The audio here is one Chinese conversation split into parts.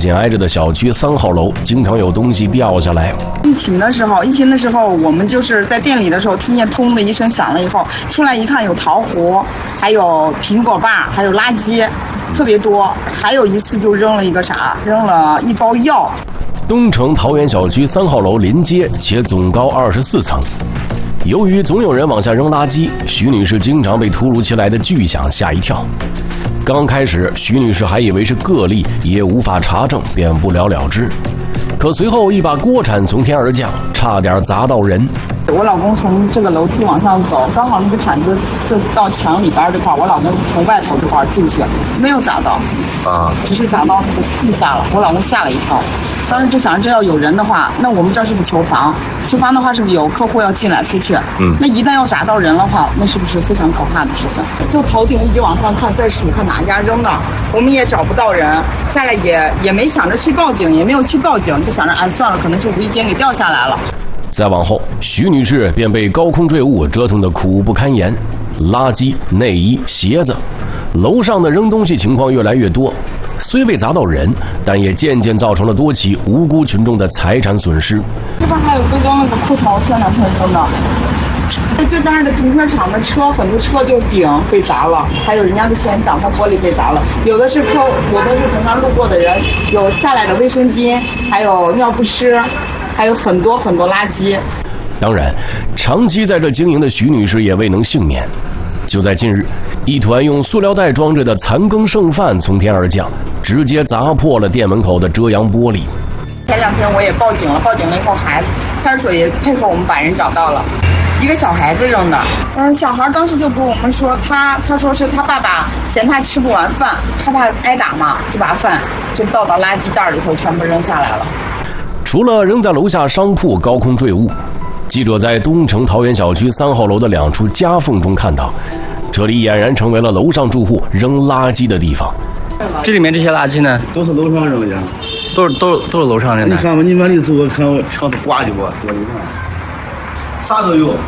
紧挨着的小区3号楼经常有东西掉下来。 疫情的时候，我们就是在店里的时候，听见砰的一声响了以后，出来一看，有桃核，还有苹果瓣，还有垃圾，特别多。还有一次就扔了一个扔了一包药。 东城桃园小区3号楼临街，且总高24层。由于总有人往下扔垃圾，徐女士经常被突如其来的巨响吓一跳。刚开始，徐女士还以为是个例，也无法查证，便不了了之。可随后一把锅铲从天而降，差点砸到人。 我老公从这个楼梯往上走，刚好那个铲子就到墙里边这块，我老公从外头这块进去，没有砸到，只是砸到那个地下了。我老公吓了一跳，当时就想，这要有人的话，那我们这儿是不是囚房？囚房的话，是不是有客户要进来出去？那一旦要砸到人的话，那是不是非常可怕的事情？就头顶一直往上看，在数看哪家扔的，我们也找不到人，下来也没想着去报警，也没有去报警，就想着算了，可能是无意间给掉下来了。 再往后，徐女士便被高空坠物折腾得苦不堪言，垃圾、内衣、鞋子，楼上的扔东西情况越来越多。虽未砸到人，但也渐渐造成了多起无辜群众的财产损失。 这边还有刚刚那个裤头前2天扔的，这边的停车场的车，很多车就顶被砸了，还有人家的前挡风玻璃被砸了，有的是从那路过的人，有下来的卫生巾，还有尿不湿，还有很多垃圾。 当然，长期在这经营的徐女士也未能幸免。就在近日，一团用塑料袋装着的残羹剩饭从天而降，直接砸破了店门口的遮阳玻璃。 前2天我也报警了，以后派出所也配合我们把人找到了，一个小孩子扔的。小孩当时就跟我们说，他说是他爸爸嫌他吃不完饭，害怕挨打嘛，就把饭就倒到垃圾袋里头，全部扔下来了。 除了扔在楼下商铺高空坠物，记者在东城桃园小区3号楼的2处夹缝中看到，这里俨然成为了楼上住户扔垃圾的地方。 这里面这些垃圾呢， 都是楼上扔的， 都是楼上扔的。 你看吧，你往里走，我看我墙都挂的多，你看，啥都有，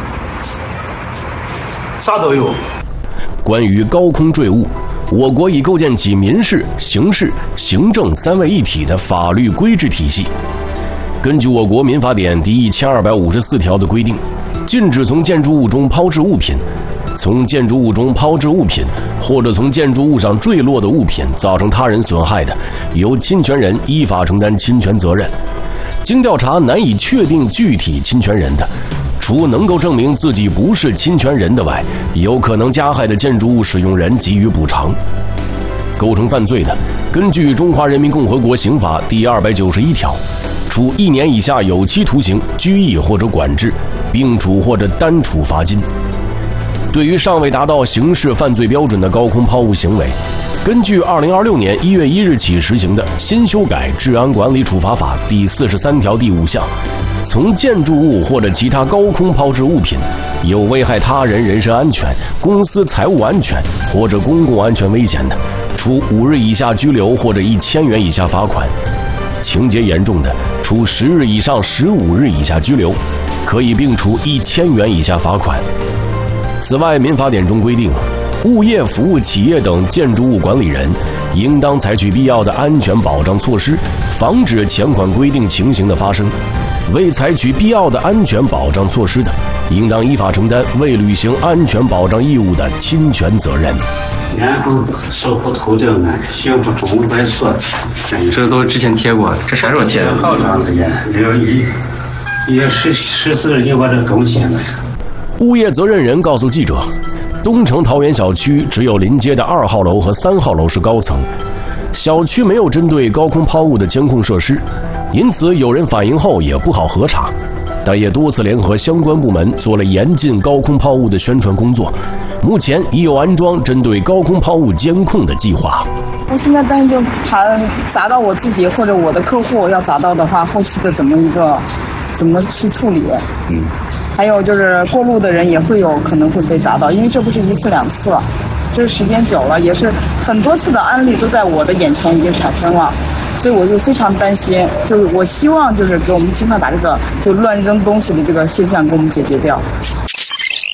啥都有。 关于高空坠物，我国已构建起民事、刑事、行政3位一体的法律规制体系。根据我国民法典第1254条的规定，禁止从建筑物中抛掷物品，从建筑物中抛掷物品或者从建筑物上坠落的物品造成他人损害的，由侵权人依法承担侵权责任。经调查难以确定具体侵权人的，除能够证明自己不是侵权人的外，有可能加害的建筑物使用人给予补偿。构成犯罪的，根据《中华人民共和国刑法》第291条，处1年以下有期徒刑、拘役或者管制，并处或者单处罚金。对于尚未达到刑事犯罪标准的高空抛物行为，根据2026年1月1日起实行的新修改治安管理处罚法第43条第5项，从建筑物或者其他高空抛掷物品，有危害他人人身安全、公司财物安全或者公共安全危险的，处5日以下拘留或者1000元以下罚款；情节严重的，处10日以上15日以下拘留，可以并处1000元以下罚款。此外，民法典中规定，物业服务企业等建筑物管理人应当采取必要的安全保障措施，防止前款规定情形的发生。未采取必要的安全保障措施的，应当依法承担未履行安全保障义务的侵权责任。 然后守护头顶呢，刑不中快速。 这都之前贴过，这啥时候贴的？ 好长时间，有也14日就把这更新了。 物业责任人告诉记者，东城桃园小区只有临街的2号楼和3号楼是高层，小区没有针对高空抛物的监控设施，因此有人反映后也不好核查，但也多次联合相关部门做了严禁高空抛物的宣传工作，目前已有安装针对高空抛物监控的计划。 我现在担心就怕砸到我自己或者我的客户，要砸到的话，后期的怎么去处理？还有就是过路的人也会有可能会被砸到，因为这不是1次2次，这是时间久了，也是很多次的案例都在我的眼前已经产生了，所以我就非常担心，就是我希望就是给我们尽快把这个就乱扔东西的这个现象给我们解决掉。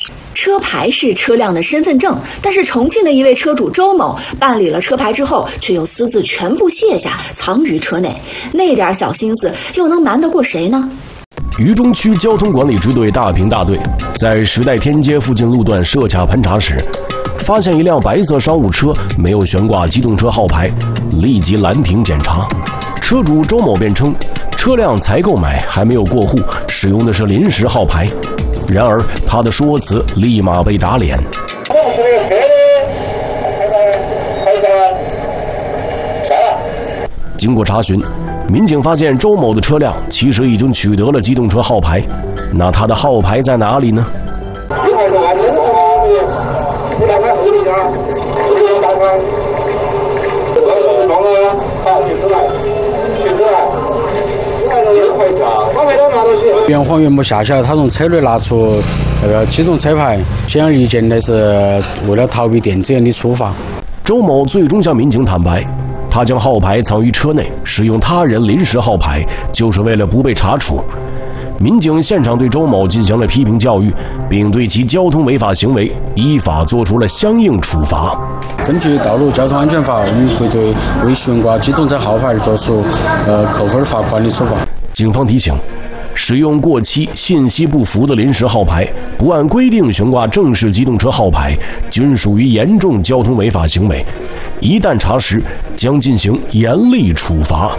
车牌是车辆的身份证，但是重庆的一位车主周某办理了车牌之后，却又私自全部卸下，藏于车内。那点小心思又能瞒得过谁呢？ 渝中区交通管理支队大平大队在时代天街附近路段设卡盘查时，发现一辆白色商务车没有悬挂机动车号牌，立即拦停检查。车主周某辩称，车辆才购买，还没有过户，使用的是临时号牌。然而，他的说辞立马被打脸。 是那个车的，啥了？ 经过查询，民警发现周某的车辆其实已经取得了机动车号牌，那他的号牌在哪里呢？ 边黄原木下去，他从车内拿出那个机动车牌，显而易见的是为了逃避电子眼的处罚。 周某最终向民警坦白，他将号牌藏于车内，使用他人临时号牌，就是为了不被查处。民警现场对周某进行了批评教育，并对其交通违法行为依法作出了相应处罚。 根据《道路交通安全法》，我们会对未悬挂机动车号牌作出扣分罚款的处罚。 警方提醒，使用过期、信息不符的临时号牌，不按规定悬挂正式机动车号牌，均属于严重交通违法行为，一旦查实，将进行严厉处罚。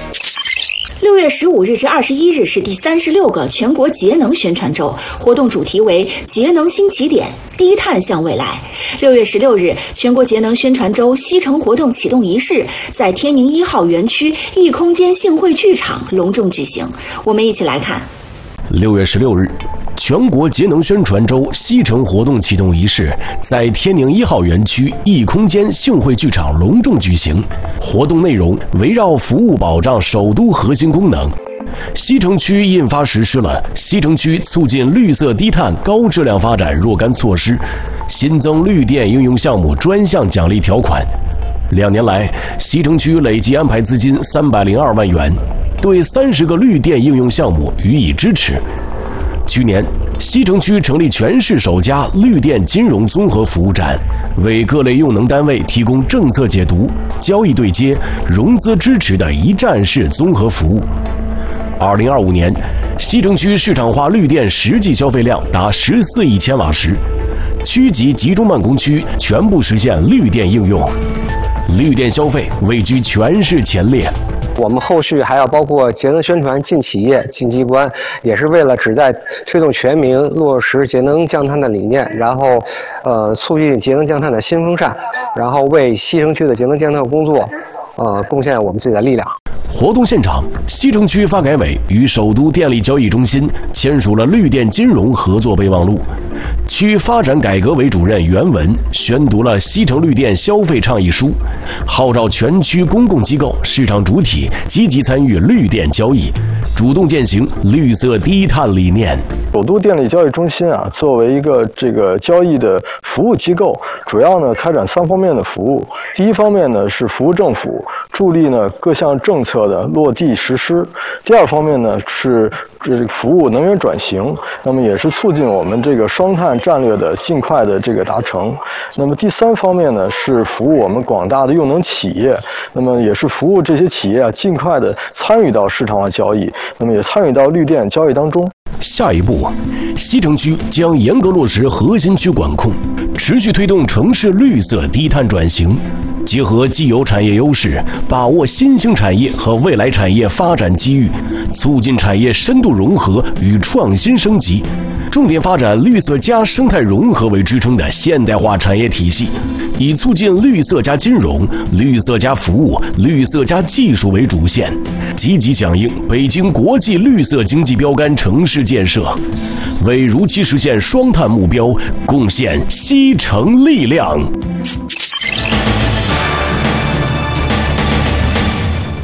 6月15日至21日是第36个全国节能宣传周，活动主题为节能新起点，低碳向未来。6月16日，全国节能宣传周西城活动启动仪式在天宁1号园区异空间幸会剧场隆重举行。我们一起来看。 6月16日，全国节能宣传周西城活动启动仪式在天宁1号园区异空间幸会剧场隆重举行。活动内容围绕服务保障首都核心功能。西城区印发实施了西城区促进绿色低碳高质量发展若干措施，新增绿电应用项目专项奖励条款。2年来，西城区累计安排资金302万元，对30个绿电应用项目予以支持。去年，西城区成立全市首家绿电金融综合服务站，为各类用能单位提供政策解读、交易对接、融资支持的一站式综合服务。2025年，西城区市场化绿电实际消费量达14亿千瓦时，区级集中办公区全部实现绿电应用，绿电消费位居全市前列。 我们后续还要包括节能宣传进企业、进机关，也是为了旨在推动全民落实节能降碳的理念，然后促进节能降碳的新风尚，然后为西城区的节能降碳工作贡献我们自己的力量。 活动现场，西城区发改委与首都电力交易中心签署了绿电金融合作备忘录。区发展改革委主任袁文宣读了西城绿电消费倡议书，号召全区公共机构、市场主体积极参与绿电交易，主动践行绿色低碳理念。 首都电力交易中心作为一个交易的服务机构，主要开展3方面的服务。第一方面是服务政府，助力各项政策的落地实施。第二方面是服务能源转型，那么也是促进我们双碳战略的尽快的达成。那么第3方面是服务我们广大的用能企业，那么也是服务这些企业尽快的参与到市场化交易，那么也参与到绿电交易当中。 下一步，西城区将严格落实核心区管控，持续推动城市绿色低碳转型，结合既有产业优势，把握新兴产业和未来产业发展机遇，促进产业深度融合与创新升级，重点发展绿色加生态融合为支撑的现代化产业体系，以促进绿色加金融、绿色加服务、绿色加技术为主线，积极响应北京国际绿色经济标杆城市建设，为如期实现双碳目标贡献西城力量。 欢迎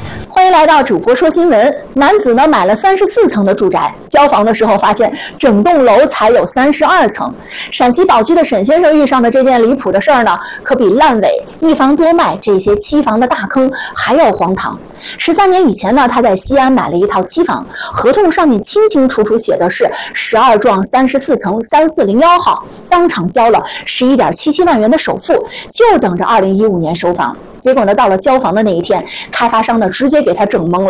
天来到主播说新闻，男子呢买了34层的住宅，交房的时候发现整栋楼才有32层。陕西宝鸡的沈先生遇上的这件离谱的事儿呢，可比烂尾、一房多卖这些期房的大坑还要荒唐。13年以前呢，他在西安买了一套期房，合同上面清清楚楚写的是12幢34层3401号，当场交了11.77万元的首付，就等着2015年收房。结果呢，到了交房的那一天，开发商呢直接给他整懵了。